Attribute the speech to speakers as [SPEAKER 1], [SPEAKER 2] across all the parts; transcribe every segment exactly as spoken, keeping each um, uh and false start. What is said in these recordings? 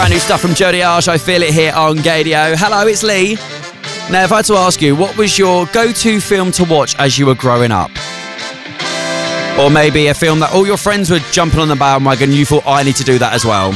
[SPEAKER 1] Brand new stuff from Jody Arsh, I Feel It here on Gadio. Hello, it's Lee. Now, if I had to ask you, what was your go-to film to watch as you were growing up? Or maybe a film that all your friends were jumping on the bandwagon and you thought, I need to do that as well.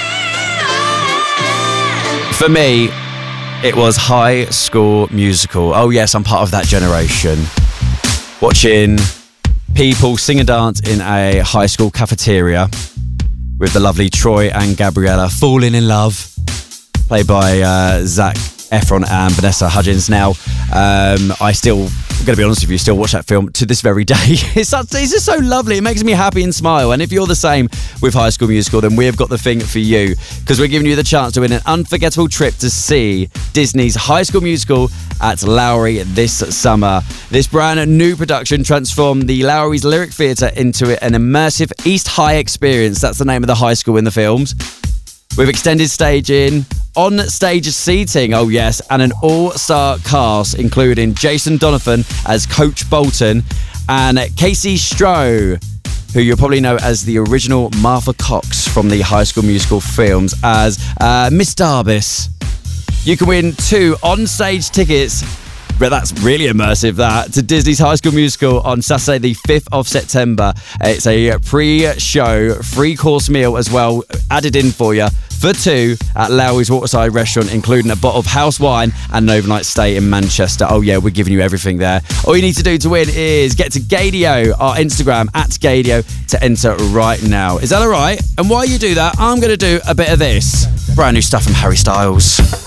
[SPEAKER 1] For me, it was High School Musical. Oh yes, I'm part of that generation. Watching people sing and dance in a high school cafeteria with the lovely Troy and Gabriella falling in love, played by uh, Zac Efron and Vanessa Hudgens. Now, um, I still, I'm going to be honest with you, still watch that film to this very day. It's, such, it's just so lovely. It makes me happy and smile. And if you're the same with High School Musical, then we've got the thing for you, because we're giving you the chance to win an unforgettable trip to see Disney's High School Musical at Lowry this summer. This brand new production transformed the Lowry's Lyric Theatre into an immersive East High experience. That's the name of the high school in the films. With extended staging, on-stage seating, oh yes, and an all-star cast, including Jason Donovan as Coach Bolton and Casey Stroh, who you'll probably know as the original Martha Cox from the High School Musical films, as uh, Miss Darbus. You can win two on-stage tickets, but that's really immersive, that, to Disney's High School Musical on Saturday the fifth of September. It's a pre-show, free-course meal as well, added in for you, for two at Lowry's Waterside Restaurant, including a bottle of house wine and an overnight stay in Manchester. Oh yeah, we're giving you everything there. All you need to do to win is get to Gadio, our Instagram, at Gadio, to enter right now. Is that all right? And while you do that, I'm going to do a bit of this. Brand new stuff from Harry Styles.